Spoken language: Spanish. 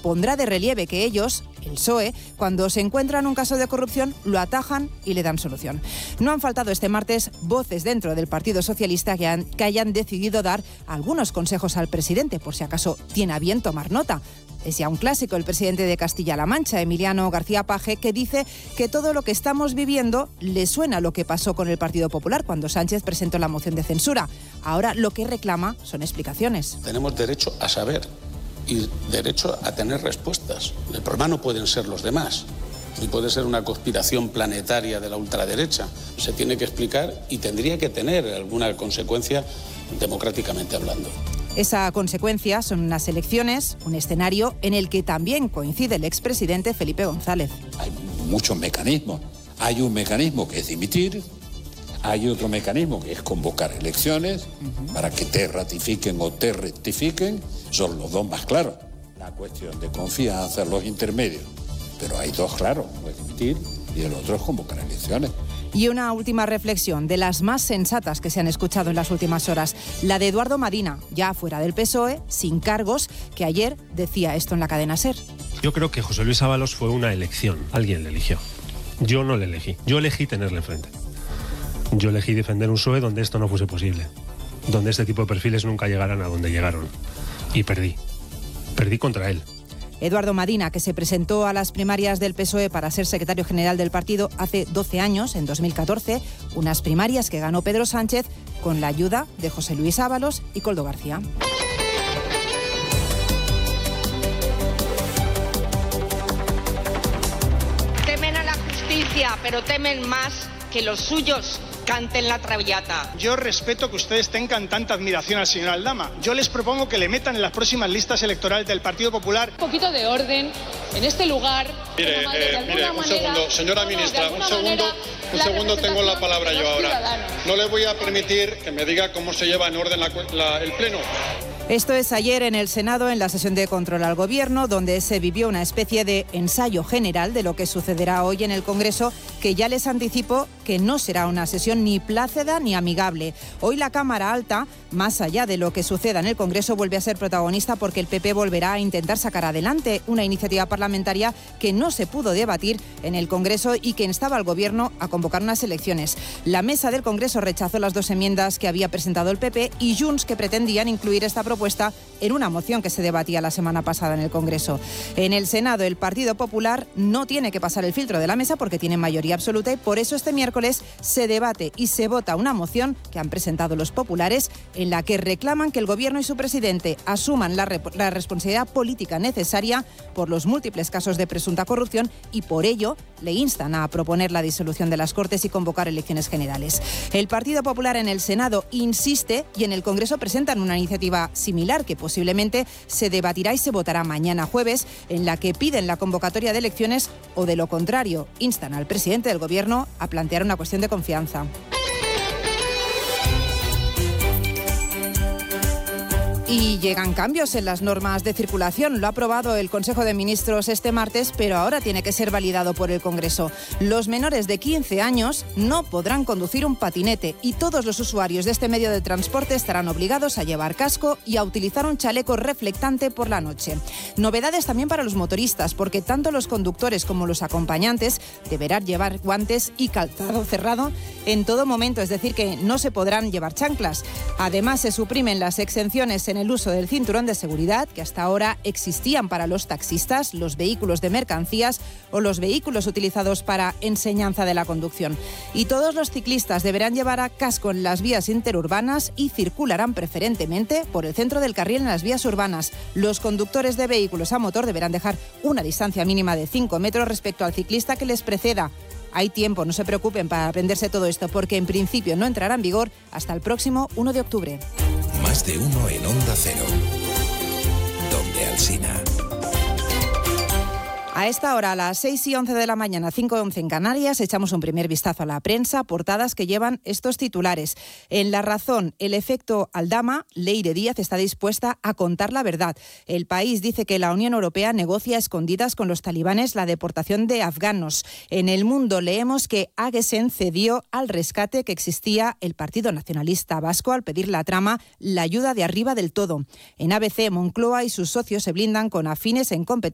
pondrá de relieve que ellos, el PSOE, cuando se encuentran un caso de corrupción, lo atajan y le dan solución. No han faltado este martes voces dentro del Partido Socialista que hayan decidido dar algunos consejos al presidente, por si acaso tiene a bien tomar nota. Es ya un clásico el presidente de Castilla-La Mancha, Emiliano García Paje, que dice que todo lo que estamos viviendo le suena a lo que pasó con el Partido Popular cuando Sánchez presentó la moción de censura. Ahora lo que reclama son explicaciones. Tenemos derecho a saber y derecho a tener respuestas. El problema no pueden ser los demás, ni puede ser una conspiración planetaria de la ultraderecha. Se tiene que explicar y tendría que tener alguna consecuencia democráticamente hablando. Esa consecuencia son unas elecciones, un escenario en el que también coincide el expresidente Felipe González. Hay muchos mecanismos. Hay un mecanismo que es dimitir, hay otro mecanismo que es convocar elecciones para que te ratifiquen o te rectifiquen. Son los dos más claros. La cuestión de confianza, los intermedios. Pero hay dos claros, uno es dimitir y el otro es convocar elecciones. Y una última reflexión, de las más sensatas que se han escuchado en las últimas horas, la de Eduardo Madina, ya fuera del PSOE, sin cargos, que ayer decía esto en la cadena SER. Yo creo que José Luis Ábalos fue una elección, alguien le eligió. Yo no le elegí, yo elegí tenerle enfrente. Yo elegí defender un PSOE donde esto no fuese posible, donde este tipo de perfiles nunca llegaran a donde llegaron. Y perdí contra él. Eduardo Madina, que se presentó a las primarias del PSOE para ser secretario general del partido hace 12 años, en 2014, unas primarias que ganó Pedro Sánchez con la ayuda de José Luis Ábalos y Koldo García. Temen a la justicia, pero temen más que los suyos canten la traviata. Yo respeto que ustedes tengan tanta admiración al señor Aldama. Yo les propongo que le metan en las próximas listas electorales del Partido Popular. Un poquito de orden en este lugar. Mire, un segundo, señora ministra, un segundo tengo la palabra yo ahora. No le voy a permitir que me diga cómo se lleva en orden el pleno. Esto es ayer en el Senado, en la sesión de control al Gobierno, donde se vivió una especie de ensayo general de lo que sucederá hoy en el Congreso, que ya les anticipo que no será una sesión ni plácida ni amigable. Hoy la Cámara Alta, más allá de lo que suceda en el Congreso, vuelve a ser protagonista porque el PP volverá a intentar sacar adelante una iniciativa parlamentaria que no se pudo debatir en el Congreso y que instaba al Gobierno a convocar unas elecciones. La mesa del Congreso rechazó las 2 enmiendas que había presentado el PP y Junts, que pretendían incluir esta propuesta en una moción que se debatía la semana pasada en el Congreso. En el Senado, el Partido Popular no tiene que pasar el filtro de la mesa porque tiene mayoría absoluta y por eso este miércoles se debate y se vota una moción que han presentado los populares en la que reclaman que el Gobierno y su presidente asuman la responsabilidad política necesaria por los múltiples casos de presunta corrupción y por ello le instan a proponer la disolución de las Cortes y convocar elecciones generales. El Partido Popular en el Senado insiste y en el Congreso presentan una iniciativa similar que posiblemente se debatirá y se votará mañana jueves, en la que piden la convocatoria de elecciones o, de lo contrario, instan al presidente del Gobierno a plantear una cuestión de confianza. Y llegan cambios en las normas de circulación. Lo ha aprobado el Consejo de Ministros este martes, pero ahora tiene que ser validado por el Congreso. Los menores de 15 años no podrán conducir un patinete y todos los usuarios de este medio de transporte estarán obligados a llevar casco y a utilizar un chaleco reflectante por la noche. Novedades también para los motoristas, porque tanto los conductores como los acompañantes deberán llevar guantes y calzado cerrado en todo momento, es decir, que no se podrán llevar chanclas. Además, se suprimen las exenciones en el uso del cinturón de seguridad que hasta ahora existían para los taxistas, los vehículos de mercancías o los vehículos utilizados para enseñanza de la conducción. Y todos los ciclistas deberán llevar casco en las vías interurbanas y circularán preferentemente por el centro del carril en las vías urbanas. Los conductores de vehículos a motor deberán dejar una distancia mínima de 5 metros respecto al ciclista que les preceda. Hay tiempo, no se preocupen, para aprenderse todo esto, porque en principio no entrará en vigor hasta el próximo 1 de octubre. Más de uno en Onda Cero. Donde Alsina. A esta hora, a las 6:11 de la mañana, 5:11 en Canarias, echamos un primer vistazo a la prensa, portadas que llevan estos titulares. En La Razón, el efecto Aldama, Leire Díaz está dispuesta a contar la verdad. El País dice que la Unión Europea negocia a escondidas con los talibanes la deportación de afganos. En El Mundo leemos que Aguesen cedió al rescate que existía el Partido Nacionalista Vasco al pedir la trama la ayuda de arriba del todo. En ABC, Moncloa y sus socios se blindan con afines en competencia